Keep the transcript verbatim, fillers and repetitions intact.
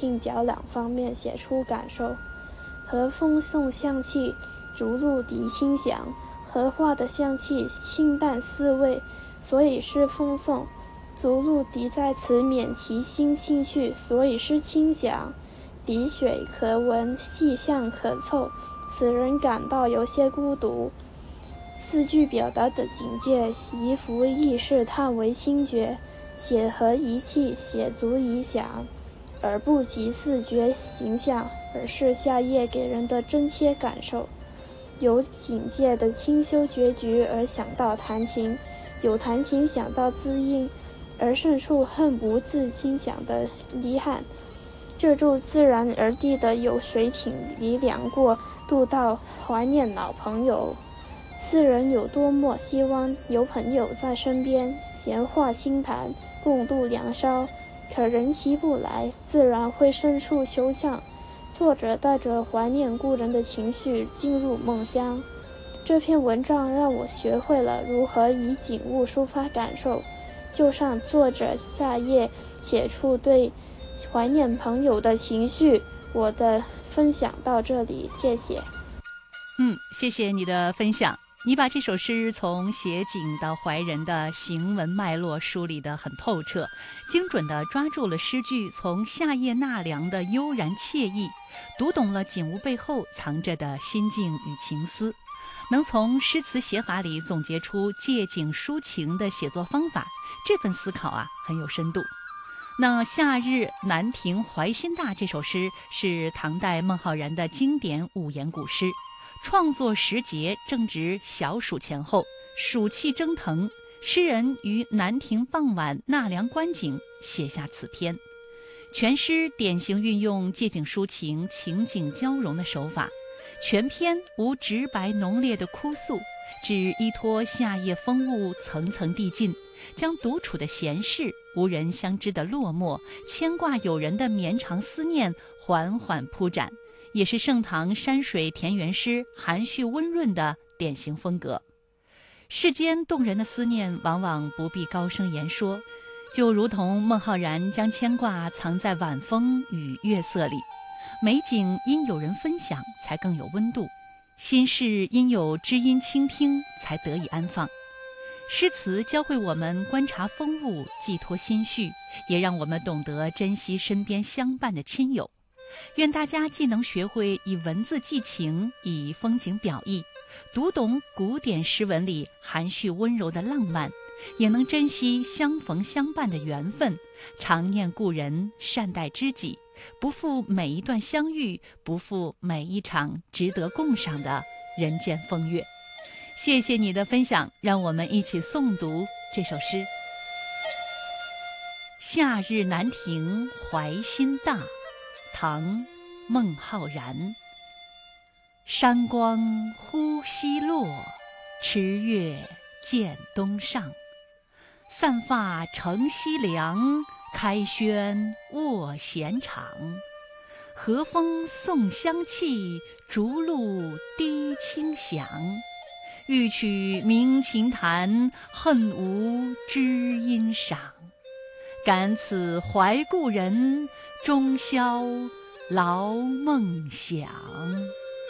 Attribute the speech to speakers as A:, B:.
A: 听角两方面写出感受。和风送香气，竹露笛清响。荷花的香气清淡思味，所以是风送。竹露笛在此免其心清去，所以是清响。笛水可闻，细巷可凑，使人感到有些孤独。四句表达的境界，宜服意事叹为清绝，写和一气，写足一响，而不及四绝形象，而是夏夜给人的真切感受。有警戒的清修绝局而想到弹琴，有弹琴想到滋音，而胜处恨不自轻响的离汉。这柱自然而地的有水挺离梁过渡到怀念老朋友。四人有多么希望有朋友在身边，闲话轻谈，共度良宵，可人其不来，自然会深处休降。作者带着怀念故人的情绪进入梦乡。这篇文章让我学会了如何以景物抒发感受，就像作者夏夜写出对怀念朋友的情绪。我的分享到这里，谢谢。
B: 嗯，谢谢你的分享。你把这首诗从写景到怀人的行文脉络梳理得很透彻，精准地抓住了诗句从夏夜纳凉的悠然惬意，读懂了景物背后藏着的心境与情思，能从诗词写法里总结出借景抒情的写作方法，这份思考啊很有深度。那夏日南亭怀心大这首诗是唐代孟浩然的经典五言古诗，创作时节正值小暑前后，暑气蒸腾，诗人于南亭傍晚纳凉观景，写下此篇。全诗典型运用借景抒情、情景交融的手法，全篇无直白浓烈的哭诉，只依托夏夜风物层层递进，将独处的闲适、无人相知的落寞、牵挂友人的绵长思念缓缓铺展，也是盛唐山水田园诗含蓄温润的典型风格。世间动人的思念往往不必高声言说，就如同孟浩然将牵挂藏在晚风与月色里，美景因有人分享才更有温度，心事因有知音倾听才得以安放。诗词教会我们观察风物，寄托心绪，也让我们懂得珍惜身边相伴的亲友。愿大家既能学会以文字寄情，以风景表意，读懂古典诗文里含蓄温柔的浪漫，也能珍惜相逢相伴的缘分，常念故人，善待知己，不负每一段相遇，不负每一场值得共赏的人间风月。谢谢你的分享，让我们一起诵读这首诗。夏日南亭怀心大，唐·孟浩然。山光忽西落，池月渐东上。散发乘西凉，开轩卧闲场。和风送香气，竹露滴清响。欲取鸣琴弹，恨无知音赏。感此怀故人，终宵劳梦想。